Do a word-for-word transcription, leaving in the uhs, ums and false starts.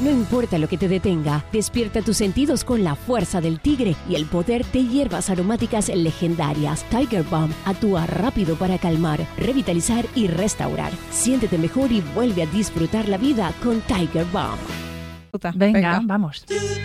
No importa lo que te detenga, despierta tus sentidos con la fuerza del tigre y el poder de hierbas aromáticas legendarias. Tiger Balm actúa rápido para calmar, revitalizar y restaurar. Siéntete mejor y vuelve a disfrutar la vida con Tiger Balm. Venga, Venga. vamos.